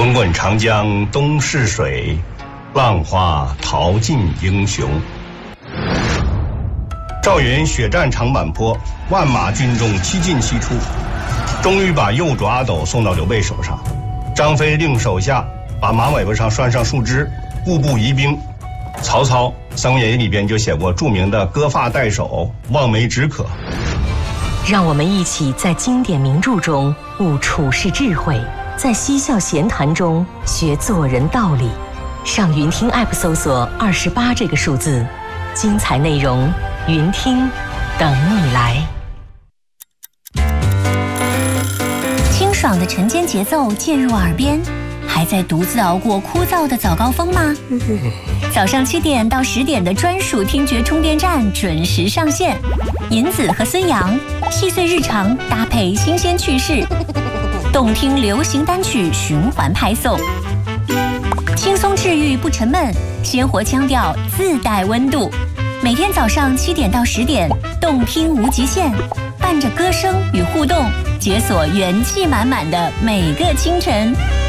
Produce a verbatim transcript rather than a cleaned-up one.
滚滚长江东逝水，浪花淘尽英雄。赵云血战长坂坡，万马军中七进七出，终于把右爪阿斗送到刘备手上。张飞令手下把马尾巴上拴上树枝，步步疑兵。曹操《三国演义》里边就写过著名的割发代首，望梅止渴。 让我们一起在经典名著中悟处世智慧，在嬉笑闲谈中学做人道理。上云听 App 搜索二十八这个数字，精彩内容云听等你来。 清爽的晨间节奏渐入耳边，还在独自熬过枯燥的早高峰吗？早上七点到十点的专属听觉充电站准时上线，银子和孙杨细碎日常搭配新鲜趣事，动听流行单曲循环派送，轻松治愈不沉闷，鲜活腔调自带温度。每天早上七点到十点，动听无极限，伴着歌声与互动，解锁元气满满的每个清晨。